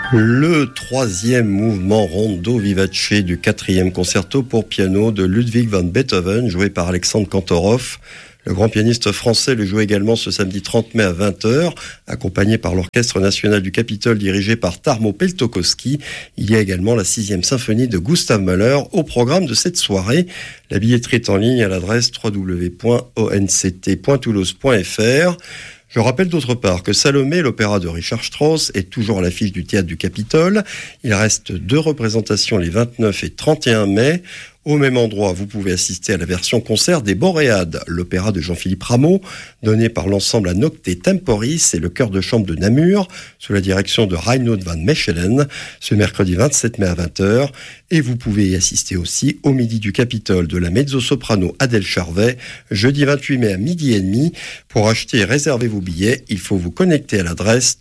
Le troisième mouvement rondo vivace du quatrième concerto pour piano de Ludwig van Beethoven, joué par Alexandre Kantorov. Le grand pianiste français le joue également ce samedi 30 mai à 20h, accompagné par l'Orchestre national du Capitole dirigé par Tarmo Peltokoski. Il y a également la 6e symphonie de Gustav Mahler au programme de cette soirée. La billetterie est en ligne à l'adresse www.onct.toulouse.fr. Je rappelle d'autre part que Salomé, l'opéra de Richard Strauss, est toujours à l'affiche du théâtre du Capitole. Il reste 2 représentations les 29 et 31 mai. Au même endroit, vous pouvez assister à la version concert des Boréades, l'opéra de Jean-Philippe Rameau, donné par l'ensemble à Nocte Temporis et le chœur de chambre de Namur, sous la direction de Reinoud van Mechelen, ce mercredi 27 mai à 20h. Et vous pouvez y assister aussi au Midi du Capitole de la mezzo-soprano Adèle Charvet, jeudi 28 mai à midi et demi. Pour acheter et réserver vos billets, il faut vous connecter à l'adresse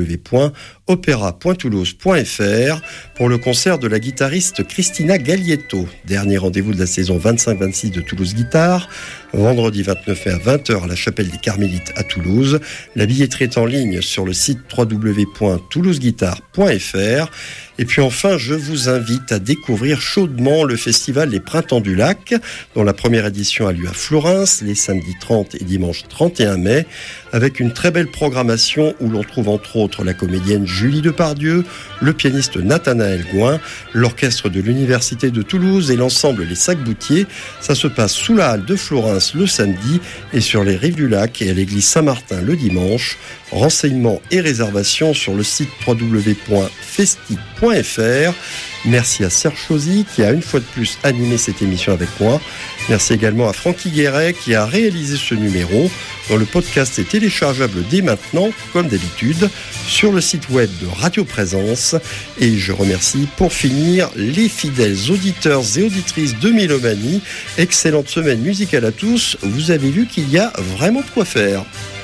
www.opera.toulouse.fr pour le concert de la guitariste Cristina Gaglietto. Dernier rendez-vous de la saison 25-26 de Toulouse Guitare, vendredi 29 mai à 20h à la Chapelle des Carmélites à Toulouse. La billetterie est en ligne sur le site www.toulouseguitare.fr. Et puis enfin, je vous invite à découvrir chaudement le festival Les Printemps du Lac, dont la première édition a lieu à Fleurins, les samedis 30 et dimanche 31 mai, avec une très belle programmation où l'on trouve entre autres la comédienne Julie Depardieu, le pianiste Nathanaël Gouin, l'orchestre de l'Université de Toulouse et l'ensemble Les Sacs-Boutiers. Ça se passe sous la halle de Fleurins le samedi et sur les rives du lac et à l'église Saint-Martin le dimanche. Renseignements et réservations sur le site www.festi.fr. Merci à Serge Chauzy qui a une fois de plus animé cette émission avec moi. Merci également à Francky Guéret qui a réalisé ce numéro, dont le podcast est téléchargeable dès maintenant, comme d'habitude, sur le site web de Radio Présence. Et je remercie pour finir les fidèles auditeurs et auditrices de Mélomanie. Excellente semaine musicale à tous. Vous avez vu qu'il y a vraiment de quoi faire.